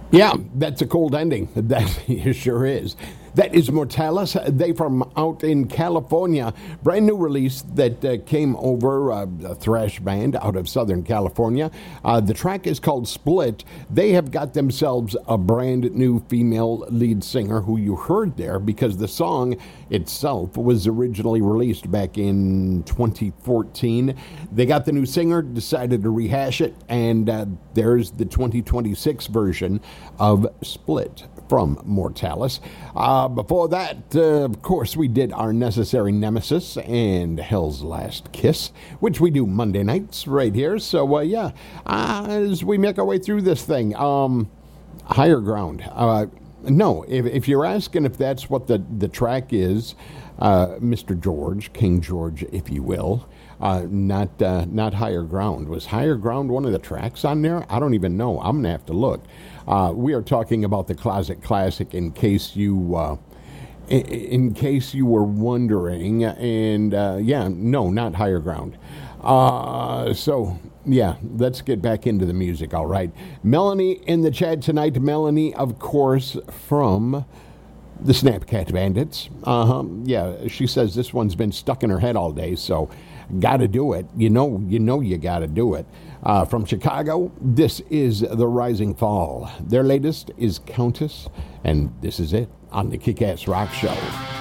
Yeah, that's a cold ending. That sure is. That is Mortalis. They from out in California. Brand new release that came over a thrash band out of Southern California. The track is called Split. They have got themselves a brand new female lead singer who you heard there because the song itself was originally released back in 2014. They got the new singer, decided to rehash it, and there's the 2026 version of Split from Mortalis. Before that, of course, we did our Necessary Nemesis and Hell's Last Kiss, which we do Monday nights right here. So, as we make our way through this thing, Higher Ground. No, if you're asking if that's what the track is, Mr. George, King George, if you will, not Higher Ground. Was Higher Ground one of the tracks on there? I don't even know. I'm going to have to look. We are talking about the Closet Classic in case you were wondering. And, no, not Higher Ground. Let's get back into the music, all right. Melanie in the chat tonight. Melanie, of course, from the Snapcat Bandits. She says this one's been stuck in her head all day, so gotta do it. You know you gotta do it. From Chicago, this is The Rising Fall. Their latest is Countess, and this is it on the Kick-Ass Rock Show.